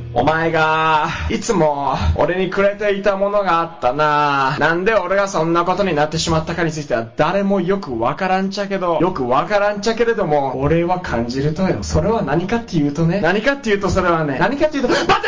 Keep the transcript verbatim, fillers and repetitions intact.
お前がいつも俺にくれていたものがあったな。なんで俺がそんなことになってしまったかについては誰もよくわからんちゃけどよくわからんちゃけれども俺は感じるとよ。それは何かっていうとね何かっていうとそれはね何かっていうとバタ